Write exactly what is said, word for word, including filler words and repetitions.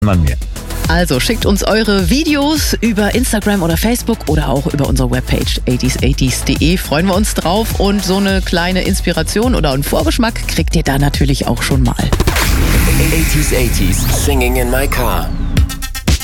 man mir. Also schickt uns eure Videos über Instagram oder Facebook oder auch über unsere Webpage achtziger achtziger punkt de. Freuen wir uns drauf und so eine kleine Inspiration oder einen Vorgeschmack kriegt ihr da natürlich auch schon mal. eighties eighties, Singing in My Car.